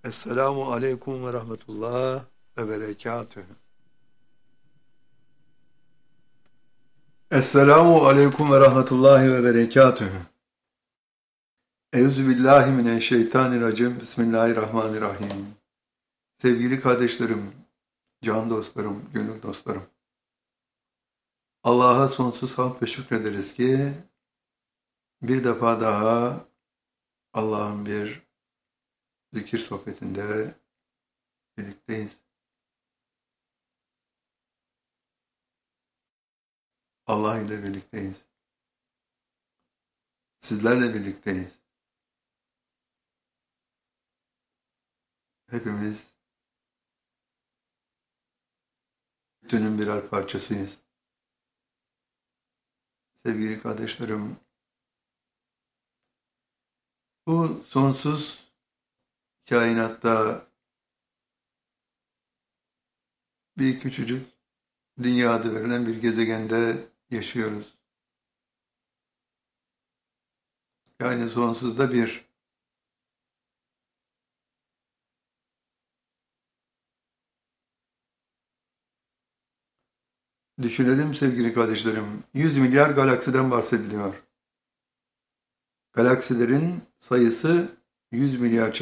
Esselamu aleyküm ve rahmetullah ve berekatühü. Esselamu aleyküm ve rahmetullahi ve berekatühü. Euzubillahimineşşeytanirracim. Bismillahirrahmanirrahim. Sevgili kardeşlerim, can dostlarım, gönül dostlarım. Allah'a sonsuz hamd ve şükrederiz ki bir defa daha Allah'ın bir zikir sohbetinde birlikteyiz. Allah ile birlikteyiz. Sizlerle birlikteyiz. Hepimiz bütünün birer parçasıyız. Sevgili kardeşlerim, bu sonsuz kainatta bir küçücük dünya adı verilen bir gezegende yaşıyoruz. Yani sonsuzda bir. Düşünelim sevgili kardeşlerim, 100 milyar galaksiden bahsediliyor. Galaksilerin sayısı 100 milyar